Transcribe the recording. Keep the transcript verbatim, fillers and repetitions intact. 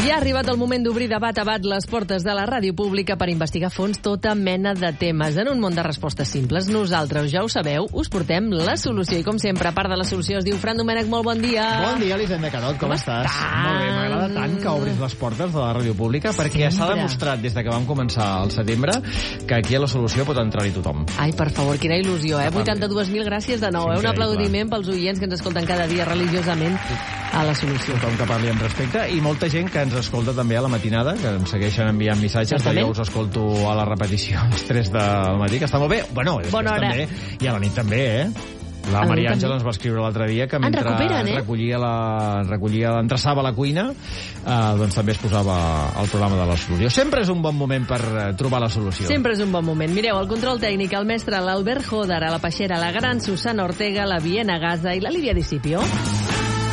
Ja ha arribat el moment d'obrir de bat a bat les portes de la ràdio pública per investigar a fons tota mena de temes. En un món de respostes simples, nosaltres, ja ho sabeu, us portem la solució. I com sempre, a part de la solució, es diu Fran Domènech, molt bon dia. Bon dia, Elisenda Carot, com, Com estàs? estàs? Molt bé, m'agrada tant que obris les portes de la ràdio pública, perquè s'ha demostrat des de que vam començar al setembre que aquí a la solució pot entrar-hi tothom. Ai, per favor, quina il·lusió, eh? vuitanta-dues mil gràcies de nou, eh? Un aplaudiment pels oients que ens escolten cada dia religiosament a la solució. Tothom que parli amb respecte i molta gent que ens escolta també a la matinada, que em segueixen enviant missatges, que jo us escolto a la repetició a les tres del matí, que està molt bé. Bueno, Bona hora. també, i a la nit també, eh? La Maria Àngela ens va escriure l'altre dia que mentre eh? recollia la recollia l'entressava a la cuina, eh, doncs també es posava el programa de la solució. Sempre és un bon moment per eh, trobar la solució. Sempre és un bon moment. Mireu, el control tècnic, el mestre l'Albert Joder, a la Peixera, la gran Susana Ortega, la Viena Gaza i la Lídia Discipio.